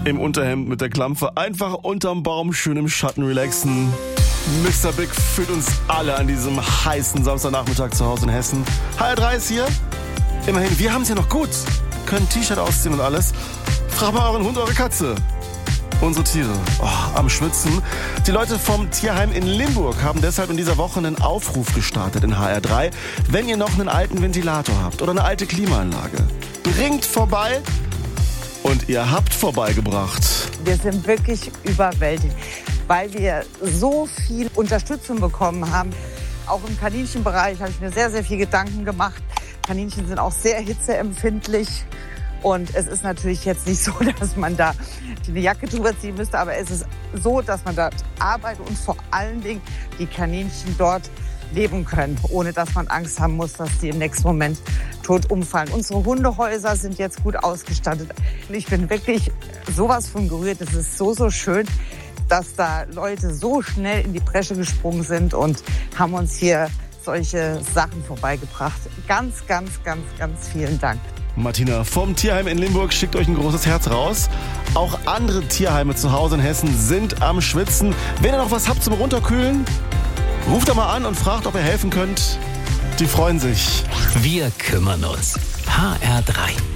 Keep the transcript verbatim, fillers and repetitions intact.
im Unterhemd mit der Klampfe, einfach unterm Baum schön im Schatten relaxen. Mister Big führt uns alle an diesem heißen Samstagnachmittag zu Hause in Hessen. H R drei ist hier. Immerhin, wir haben es ja noch gut. Können T-Shirt ausziehen und alles. Frag mal euren Hund, eure Katze. Unsere Tiere, oh, am Schwitzen. Die Leute vom Tierheim in Limburg haben deshalb in dieser Woche einen Aufruf gestartet in H R drei. Wenn ihr noch einen alten Ventilator habt oder eine alte Klimaanlage, bringt vorbei. Und ihr habt vorbeigebracht. Wir sind wirklich überwältigt, weil wir so viel Unterstützung bekommen haben. Auch im Kaninchenbereich habe ich mir sehr, sehr viel Gedanken gemacht. Kaninchen sind auch sehr hitzeempfindlich. Und es ist natürlich jetzt nicht so, dass man da eine Jacke drüber ziehen müsste, aber es ist so, dass man dort arbeitet und vor allen Dingen die Kaninchen dort leben können, ohne dass man Angst haben muss, dass die im nächsten Moment tot umfallen. Unsere Hundehäuser sind jetzt gut ausgestattet. Ich bin wirklich sowas von gerührt. Es ist so, so schön, dass da Leute so schnell in die Bresche gesprungen sind und haben uns hier solche Sachen vorbeigebracht. Ganz, ganz, ganz, ganz vielen Dank. Martina vom Tierheim in Limburg schickt euch ein großes Herz raus. Auch andere Tierheime zu Hause in Hessen sind am Schwitzen. Wenn ihr noch was habt zum Runterkühlen, ruft da mal an und fragt, ob ihr helfen könnt. Die freuen sich. Wir kümmern uns. H R drei.